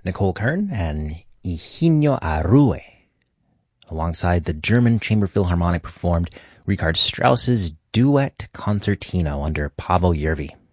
Nicole Kern and Higinio Arrue. Alongside the German Chamber Philharmonic performed Richard Strauss's Duet Concertino under Paavo Järvi.